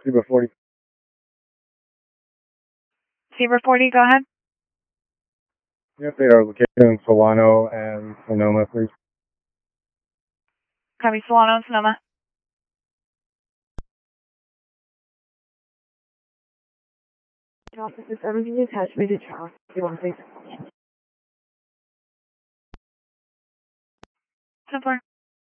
Zebra 40. Zebra 40, go ahead. Can you update our location in Solano and Sonoma, please? Copy, Solano and Sonoma. Office is everything attached me to Charles. You want to say something? 10-4.